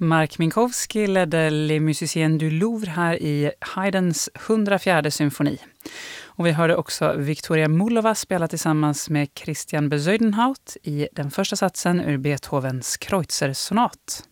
Mark Minkowski ledde Les Musiciens du Louvre här i Haydns 104:e symfoni. Och vi hörde också Viktoria Mullova spela tillsammans med Christian Bezuidenhout i den första satsen ur Beethovens Kreutzer-sonat.